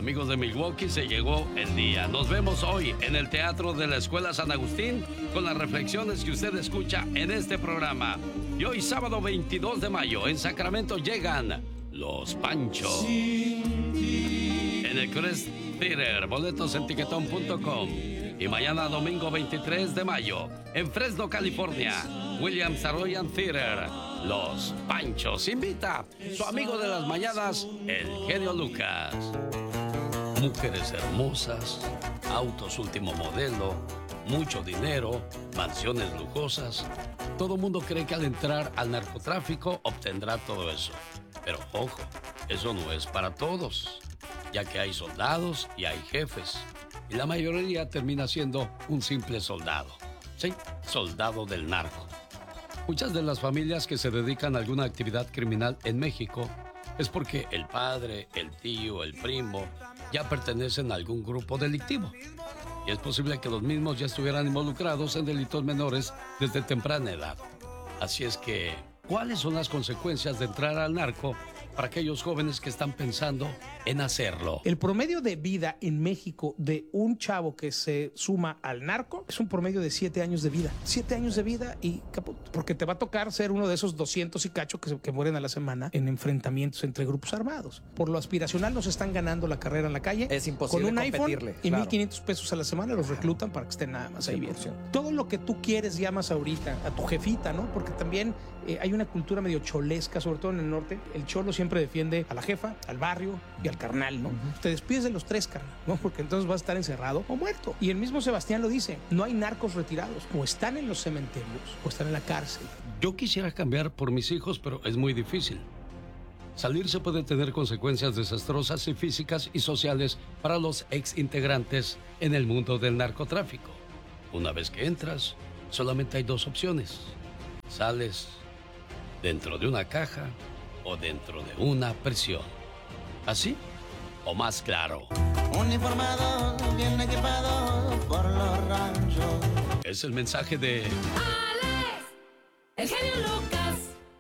amigos de Milwaukee, se llegó el día. Nos vemos hoy en el Teatro de la Escuela San Agustín con las reflexiones que usted escucha en este programa. Y hoy, sábado 22 de mayo, en Sacramento llegan Los Panchos. En el Crest Theater, boletos en tiquetón.com. Y mañana, domingo 23 de mayo, en Fresno, California, Williams Saroyan Theater, Los Panchos. Invita su amigo de las mañanas, el genio Lucas. Mujeres hermosas, autos último modelo, mucho dinero, mansiones lujosas. Todo mundo cree que al entrar al narcotráfico obtendrá todo eso. Pero ojo, eso no es para todos, ya que hay soldados y hay jefes. Y la mayoría termina siendo un simple soldado. Sí, soldado del narco. Muchas de las familias que se dedican a alguna actividad criminal en México es porque el padre, el tío, el primo ya pertenecen a algún grupo delictivo. Y es posible que los mismos ya estuvieran involucrados en delitos menores desde temprana edad. Así es que, ¿cuáles son las consecuencias de entrar al narco para aquellos jóvenes que están pensando en hacerlo? El promedio de vida en México de un chavo que se suma al narco es un promedio de 7 años de vida. 7 años de vida y caput. Porque te va a tocar ser uno de esos 200 y cacho que mueren a la semana en enfrentamientos entre grupos armados. Por lo aspiracional nos están ganando la carrera en la calle. Es imposible con un competirle, iPhone y claro. 1,500 pesos a la semana los reclutan para que estén nada más ahí bien. Todo lo que tú quieres llamas ahorita a tu jefita, ¿no? Porque también hay una cultura medio cholesca, sobre todo en el norte. El cholo siempre defiende a la jefa, al barrio y al carnal, ¿no? Te despides de los tres, carnal, ¿no? Porque entonces vas a estar encerrado o muerto. Y el mismo Sebastián lo dice, no hay narcos retirados. O están en los cementerios o están en la cárcel. Yo quisiera cambiar por mis hijos, pero es muy difícil. Salirse puede tener consecuencias desastrosas y físicas y sociales para los ex integrantes en el mundo del narcotráfico. Una vez que entras, solamente hay 2 opciones. Sales dentro de una caja o dentro de una prisión. ¿Así o más claro? Uniformado, bien equipado por los ranchos. Es el mensaje de Alex, el genio Lucas.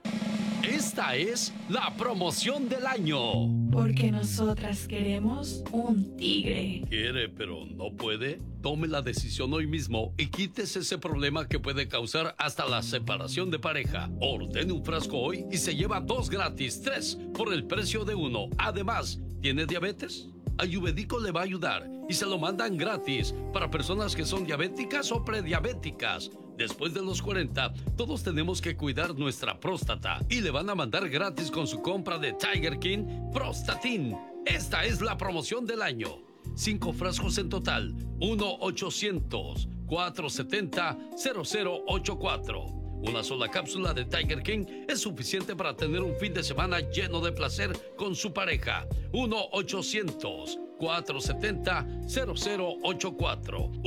Esta es la promoción del año. Porque nosotras queremos un tigre. ¿Quiere pero no puede? Tome la decisión hoy mismo y quítese ese problema que puede causar hasta la separación de pareja. Ordene un frasco hoy y se lleva 2 gratis, 3 por el precio de 1. Además, ¿tiene diabetes? Ayurvédico le va a ayudar y se lo mandan gratis para personas que son diabéticas o prediabéticas. Después de los 40, todos tenemos que cuidar nuestra próstata y le van a mandar gratis con su compra de Tiger King Prostatin. Esta es la promoción del año. 5 frascos en total. 1-800-470-0084. Una sola cápsula de Tiger King es suficiente para tener un fin de semana lleno de placer con su pareja. 1-800-470-0084.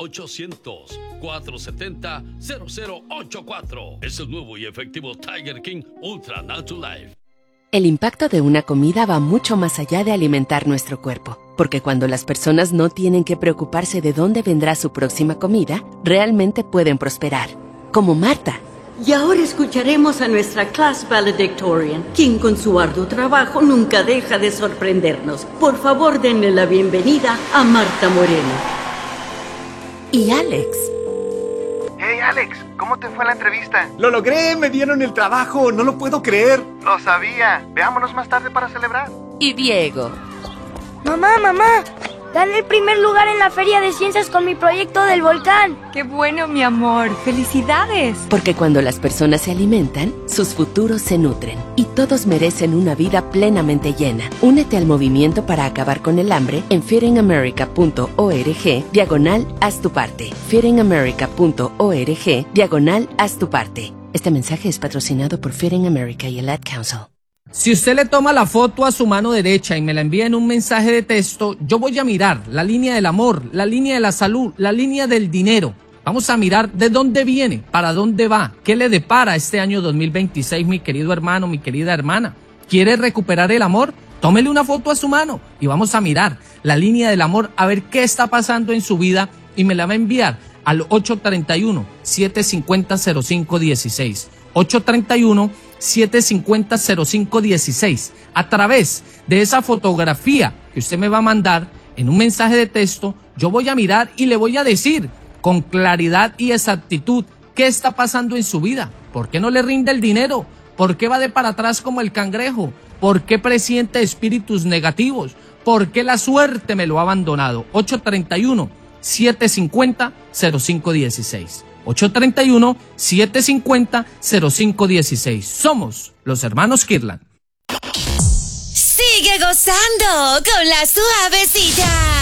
1-800-470-0084. Es el nuevo y efectivo Tiger King Ultra Natural Life. El impacto de una comida va mucho más allá de alimentar nuestro cuerpo, porque cuando las personas no tienen que preocuparse de dónde vendrá su próxima comida, realmente pueden prosperar. Como Marta. Y ahora escucharemos a nuestra class valedictorian, quien con su arduo trabajo nunca deja de sorprendernos. Por favor, denle la bienvenida a Marta Moreno. Y Alex. Hey Alex, ¿cómo te fue la entrevista? ¡Lo logré! ¡Me dieron el trabajo! ¡No lo puedo creer! Lo sabía. Veámonos más tarde para celebrar. Y Diego. Mamá, gané el primer lugar en la Feria de Ciencias con mi proyecto del volcán. ¡Qué bueno, mi amor! ¡Felicidades! Porque cuando las personas se alimentan, sus futuros se nutren. Y todos merecen una vida plenamente llena. Únete al movimiento para acabar con el hambre en feedingamerica.org/haz tu parte. feedingamerica.org/haz tu parte. Este mensaje es patrocinado por Feeding America y el Ad Council. Si usted le toma la foto a su mano derecha y me la envía en un mensaje de texto, yo voy a mirar la línea del amor, la línea de la salud, la línea del dinero. Vamos a mirar de dónde viene, para dónde va, qué le depara este año 2026, mi querido hermano, mi querida hermana. ¿Quiere recuperar el amor? Tómele una foto a su mano y vamos a mirar la línea del amor, a ver qué está pasando en su vida y me la va a enviar al 831-750-0516. 831-750-0516. A través de esa fotografía que usted me va a mandar en un mensaje de texto, yo voy a mirar y le voy a decir con claridad y exactitud qué está pasando en su vida. ¿Por qué no le rinde el dinero? ¿Por qué va de para atrás como el cangrejo? ¿Por qué presiente espíritus negativos? ¿Por qué la suerte me lo ha abandonado? 831-750-0516. 831-750-0516. Somos los hermanos Kirtland. Sigue gozando con la suavecita.